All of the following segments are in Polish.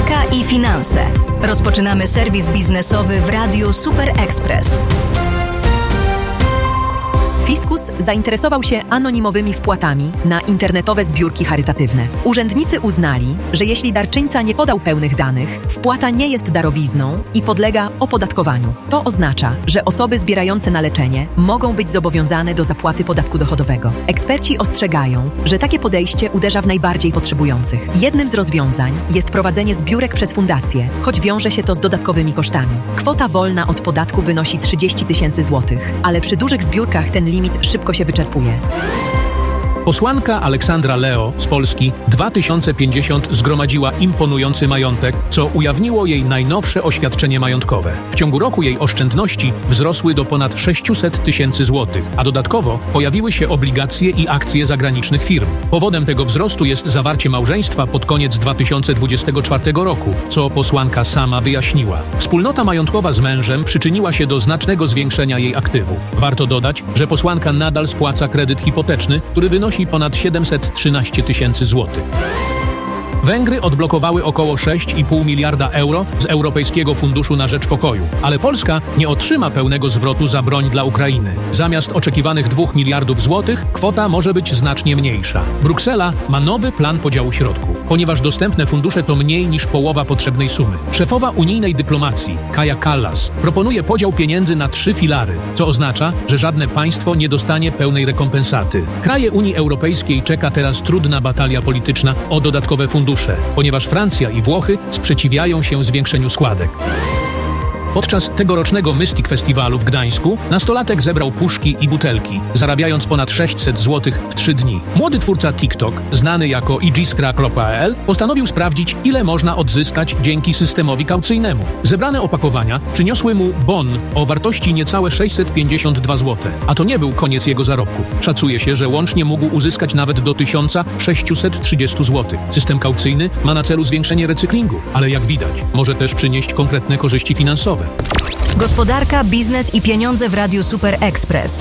Gospodarka i finanse. Rozpoczynamy serwis biznesowy w Radiu Super Express. Fiskus zainteresował się anonimowymi wpłatami na internetowe zbiórki charytatywne. Urzędnicy uznali, że jeśli darczyńca nie podał pełnych danych, wpłata nie jest darowizną i podlega opodatkowaniu. To oznacza, że osoby zbierające na leczenie mogą być zobowiązane do zapłaty podatku dochodowego. Eksperci ostrzegają, że takie podejście uderza w najbardziej potrzebujących. Jednym z rozwiązań jest prowadzenie zbiórek przez fundację, choć wiąże się to z dodatkowymi kosztami. Kwota wolna od podatku wynosi 30 000 złotych, ale przy dużych zbiórkach ten limit szybko się wyczerpuje. Posłanka Aleksandra Leo z Polski 2050 zgromadziła imponujący majątek, co ujawniło jej najnowsze oświadczenie majątkowe. W ciągu roku jej oszczędności wzrosły do ponad 600 000 złotych, a dodatkowo pojawiły się obligacje i akcje zagranicznych firm. Powodem tego wzrostu jest zawarcie małżeństwa pod koniec 2024 roku, co posłanka sama wyjaśniła. Wspólnota majątkowa z mężem przyczyniła się do znacznego zwiększenia jej aktywów. Warto dodać, że posłanka nadal spłaca kredyt hipoteczny, który wynosi ponad 713 000 złotych. Węgry odblokowały około 6,5 miliarda euro z Europejskiego Funduszu na Rzecz Pokoju, ale Polska nie otrzyma pełnego zwrotu za broń dla Ukrainy. Zamiast oczekiwanych 2 miliardów złotych, kwota może być znacznie mniejsza. Bruksela ma nowy plan podziału środków, ponieważ dostępne fundusze to mniej niż połowa potrzebnej sumy. Szefowa unijnej dyplomacji, Kaja Kallas, proponuje podział pieniędzy na 3 filary, co oznacza, że żadne państwo nie dostanie pełnej rekompensaty. Kraje Unii Europejskiej czeka teraz trudna batalia polityczna o dodatkowe fundusze, ponieważ Francja i Włochy sprzeciwiają się zwiększeniu składek. Podczas tegorocznego Mystic Festiwalu w Gdańsku nastolatek zebrał puszki i butelki, zarabiając ponad 600 zł w 3 dni. Młody twórca TikTok, znany jako igiskra.pl, postanowił sprawdzić, ile można odzyskać dzięki systemowi kaucyjnemu. Zebrane opakowania przyniosły mu bon o wartości niecałe 652 zł, a to nie był koniec jego zarobków. Szacuje się, że łącznie mógł uzyskać nawet do 1630 zł. System kaucyjny ma na celu zwiększenie recyklingu, ale jak widać, może też przynieść konkretne korzyści finansowe. Gospodarka, biznes i pieniądze w Radiu Super Express.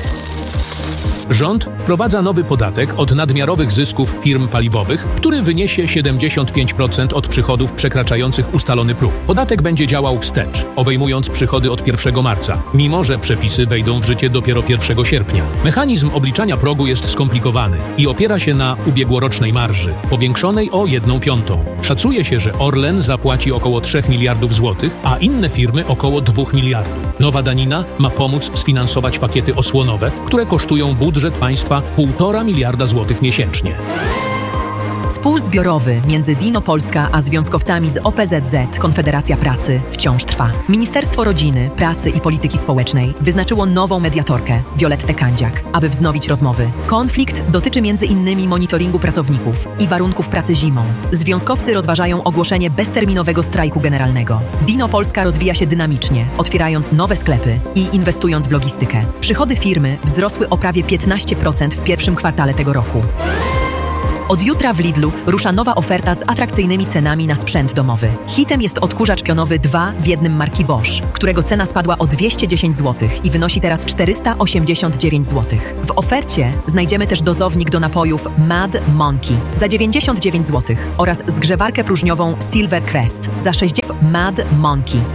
Rząd wprowadza nowy podatek od nadmiarowych zysków firm paliwowych, który wyniesie 75% od przychodów przekraczających ustalony próg. Podatek będzie działał wstecz, obejmując przychody od 1 marca, mimo że przepisy wejdą w życie dopiero 1 sierpnia. Mechanizm obliczania progu jest skomplikowany i opiera się na ubiegłorocznej marży, powiększonej o 1/5. Szacuje się, że Orlen zapłaci około 3 miliardów złotych, a inne firmy około 2 miliardów. Nowa danina ma pomóc sfinansować pakiety osłonowe, które kosztują budżet państwa 1,5 miliarda złotych miesięcznie. Spór zbiorowy między Dino Polska a związkowcami z OPZZ Konfederacja Pracy wciąż trwa. Ministerstwo Rodziny, Pracy i Polityki Społecznej wyznaczyło nową mediatorkę, Violettę Kandziak, aby wznowić rozmowy. Konflikt dotyczy m.in. monitoringu pracowników i warunków pracy zimą. Związkowcy rozważają ogłoszenie bezterminowego strajku generalnego. Dino Polska rozwija się dynamicznie, otwierając nowe sklepy i inwestując w logistykę. Przychody firmy wzrosły o prawie 15% w pierwszym kwartale tego roku. Od jutra w Lidlu rusza nowa oferta z atrakcyjnymi cenami na sprzęt domowy. Hitem jest odkurzacz pionowy 2 w 1 marki Bosch, którego cena spadła o 210 zł i wynosi teraz 489 zł. W ofercie znajdziemy też dozownik do napojów Mad Monkey za 99 zł oraz zgrzewarkę próżniową Silver Crest za 60 Mad Monkey.